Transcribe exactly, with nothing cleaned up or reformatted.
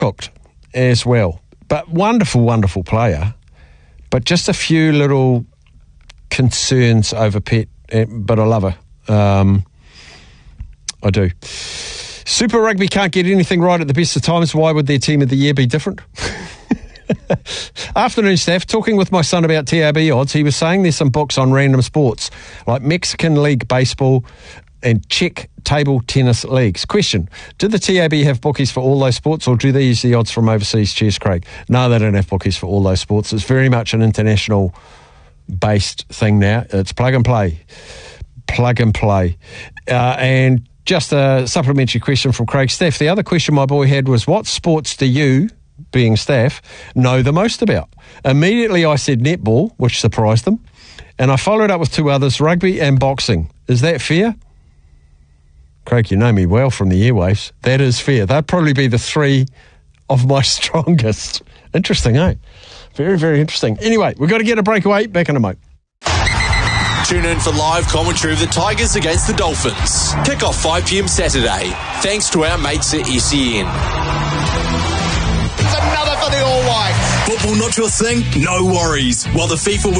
cooked as well. But wonderful, wonderful player. But just a few little concerns over Pet, but I love her. Um, I do. Super Rugby can't get anything right at the best of times. Why would their team of the year be different? Afternoon, Steph. Talking with my son about T A B odds, he was saying there's some books on random sports, like Mexican League Baseball and Czech table tennis leagues. Question, do the T A B have bookies for all those sports, or do they use the odds from overseas? Cheers, Craig. No, they don't have bookies for all those sports. It's very much an international based thing now. It's plug and play. Plug and play. Uh, and just a supplementary question from Craig. Steph, the other question my boy had was, what sports do you, being Steph, know the most about? Immediately I said netball, which surprised them. And I followed up with two others, rugby and boxing. Is that fair? Craig, you know me well from the airwaves. That is fair. That'd probably be the three of my strongest. Interesting, eh? Very, very interesting. Anyway, we've got to get a breakaway. Back in a moment. Tune in for live commentary of the Tigers against the Dolphins. Kick off five p.m. Saturday. Thanks to our mates at S E N. Another for the All Whites. Football not your thing? No worries. While the FIFA